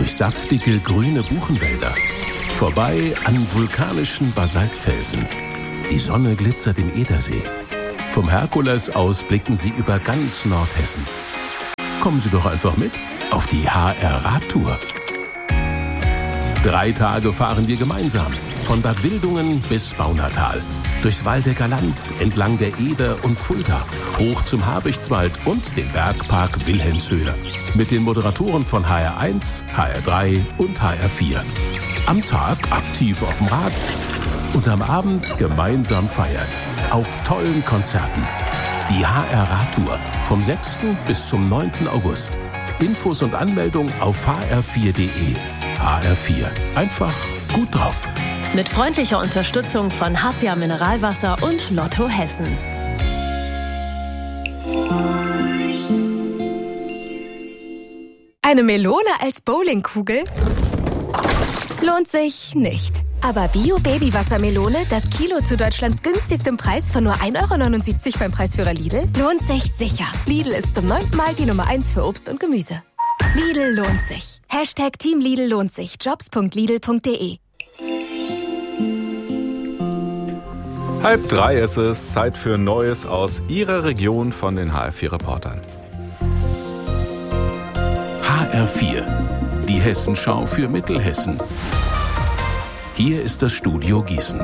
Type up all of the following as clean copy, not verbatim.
durch saftige grüne Buchenwälder, vorbei an vulkanischen Basaltfelsen. Die Sonne glitzert im Edersee. Vom Herkules aus blicken Sie über ganz Nordhessen. Kommen Sie doch einfach mit auf die HR-Radtour. 3 Tage fahren wir gemeinsam, von Bad Wildungen bis Baunatal. Durchs Waldecker Land, entlang der Eder und Fulda, hoch zum Habichtswald und den Bergpark Wilhelmshöhe. Mit den Moderatoren von HR1, HR3 und HR4. Am Tag aktiv auf dem Rad und am Abend gemeinsam feiern. Auf tollen Konzerten. Die HR-Radtour vom 6. bis zum 9. August. Infos und Anmeldung auf hr4.de. HR4. Einfach gut drauf. Mit freundlicher Unterstützung von Hassia Mineralwasser und Lotto Hessen. Eine Melone als Bowlingkugel? Lohnt sich nicht. Aber Bio-Babywassermelone, das Kilo zu Deutschlands günstigstem Preis von nur 1,79 € beim Preisführer Lidl, lohnt sich sicher. Lidl ist zum 9. Mal die Nummer 1 für Obst und Gemüse. Lidl lohnt sich. Hashtag Team Lidl lohnt sich. Jobs.lidl.de. 2:30 ist es, Zeit für Neues aus Ihrer Region von den HR4-Reportern. HR4, die Hessenschau für Mittelhessen. Hier ist das Studio Gießen.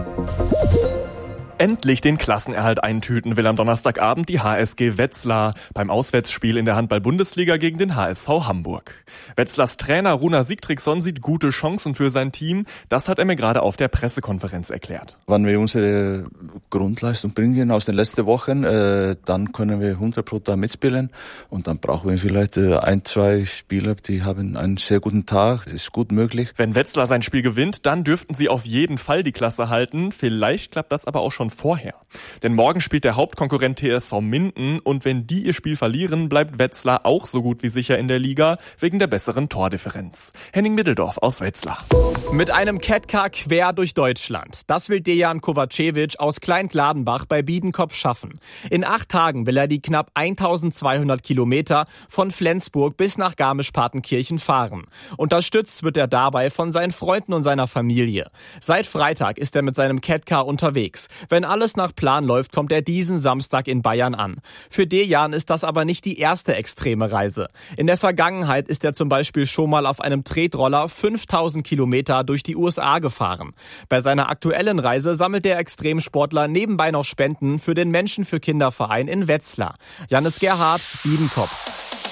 Endlich den Klassenerhalt eintüten will am Donnerstagabend die HSG Wetzlar beim Auswärtsspiel in der Handball-Bundesliga gegen den HSV Hamburg. Wetzlars Trainer Runar Sigtrygson sieht gute Chancen für sein Team. Das hat er mir gerade auf der Pressekonferenz erklärt. Wenn wir unsere Grundleistung bringen aus den letzten Wochen, dann können wir 100% mitspielen. Und dann brauchen wir vielleicht 1-2 Spieler, die haben einen sehr guten Tag. Das ist gut möglich. Wenn Wetzlar sein Spiel gewinnt, dann dürften sie auf jeden Fall die Klasse halten. Vielleicht klappt das aber auch schon vorher. Denn morgen spielt der Hauptkonkurrent TSV Minden und wenn die ihr Spiel verlieren, bleibt Wetzlar auch so gut wie sicher in der Liga wegen der besseren Tordifferenz. Henning Middeldorf aus Wetzlar. Mit einem Catcar quer durch Deutschland. Das will Dejan Kovacevic aus Klein-Gladenbach bei Biedenkopf schaffen. In 8 Tagen will er die knapp 1200 Kilometer von Flensburg bis nach Garmisch-Partenkirchen fahren. Unterstützt wird er dabei von seinen Freunden und seiner Familie. Seit Freitag ist er mit seinem Catcar unterwegs. Wenn alles nach Plan läuft, kommt er diesen Samstag in Bayern an. Für Dejan ist das aber nicht die erste extreme Reise. In der Vergangenheit ist er zum Beispiel schon mal auf einem Tretroller 5000 Kilometer durch die USA gefahren. Bei seiner aktuellen Reise sammelt der Extremsportler nebenbei noch Spenden für den Menschen für Kinderverein in Wetzlar. Jannis Gerhardt, Biedenkopf.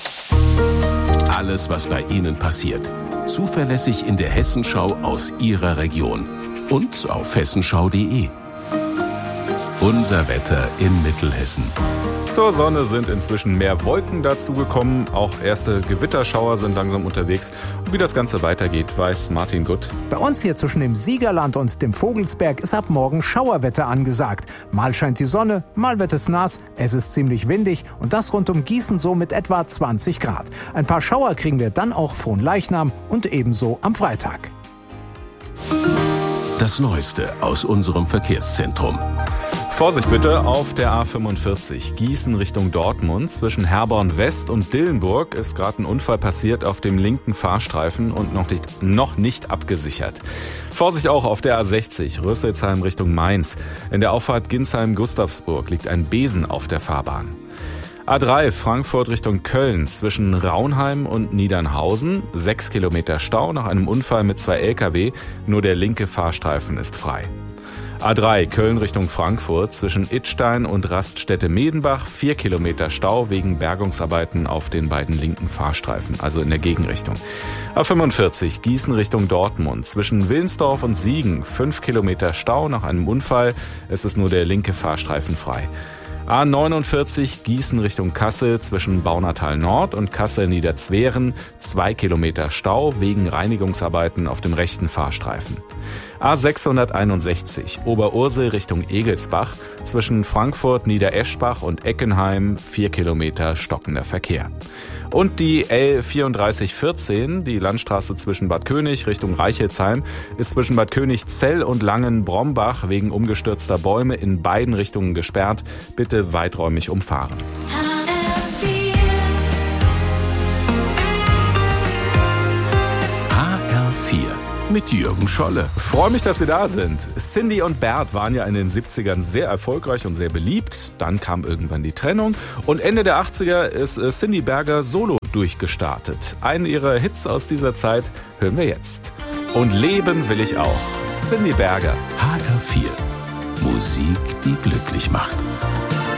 Alles, was bei Ihnen passiert. Zuverlässig in der Hessenschau aus Ihrer Region. Und auf hessenschau.de. Unser Wetter in Mittelhessen. Zur Sonne sind inzwischen mehr Wolken dazugekommen. Auch erste Gewitterschauer sind langsam unterwegs. Und wie das Ganze weitergeht, weiß Martin Gutt. Bei uns hier zwischen dem Siegerland und dem Vogelsberg ist ab morgen Schauerwetter angesagt. Mal scheint die Sonne, mal wird es nass, es ist ziemlich windig und das rund um Gießen so mit etwa 20 Grad. Ein paar Schauer kriegen wir dann auch Fronleichnam und ebenso am Freitag. Das Neueste aus unserem Verkehrszentrum. Vorsicht bitte auf der A45 Gießen Richtung Dortmund. Zwischen Herborn West und Dillenburg ist gerade ein Unfall passiert auf dem linken Fahrstreifen und noch nicht abgesichert. Vorsicht auch auf der A60 Rüsselsheim Richtung Mainz. In der Auffahrt Ginsheim-Gustavsburg liegt ein Besen auf der Fahrbahn. A3 Frankfurt Richtung Köln zwischen Raunheim und Niedernhausen. 6 Kilometer Stau nach einem Unfall mit 2 Lkw. Nur der linke Fahrstreifen ist frei. A3 Köln Richtung Frankfurt zwischen Idstein und Raststätte-Medenbach 4 Kilometer Stau wegen Bergungsarbeiten auf den beiden linken Fahrstreifen, also in der Gegenrichtung. A45 Gießen Richtung Dortmund zwischen Wilnsdorf und Siegen 5 Kilometer Stau nach einem Unfall. Es ist nur der linke Fahrstreifen frei. A49 Gießen Richtung Kassel zwischen Baunatal Nord und Kassel-Niederzweren 2 Kilometer Stau wegen Reinigungsarbeiten auf dem rechten Fahrstreifen. A661 Oberursel Richtung Egelsbach zwischen Frankfurt, Niedereschbach und Eckenheim 4 Kilometer stockender Verkehr. Und die L3414, die Landstraße zwischen Bad König Richtung Reichelsheim, ist zwischen Bad Königzell und Langen-Brombach wegen umgestürzter Bäume in beiden Richtungen gesperrt. Bitte weiträumig umfahren. mit Jürgen Scholle. Freue mich, dass Sie da sind. Cindy und Bert waren ja in den 70ern sehr erfolgreich und sehr beliebt. Dann kam irgendwann die Trennung und Ende der 80er ist Cindy Berger solo durchgestartet. Einen ihrer Hits aus dieser Zeit hören wir jetzt. Und leben will ich auch. Cindy Berger. HR4. Musik, die glücklich macht.